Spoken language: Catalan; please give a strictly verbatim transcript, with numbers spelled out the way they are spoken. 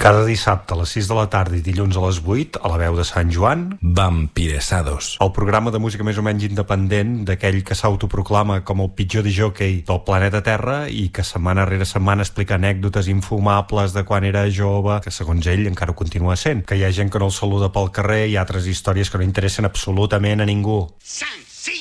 Cada dissabte a les sis de la tarda i dilluns a les vuit, a la veu de Sant Joan, Vampiresados. el programa de música més o menys independent d'aquell que s'autoproclama com el pitjor discjòquei del planeta Terra i que setmana rere setmana explica anècdotes infumables de quan era jove, que segons ell encara ho continua sent, que hi ha gent que no el saluda pel carrer i altres històries que no interessen absolutament a ningú. Sant!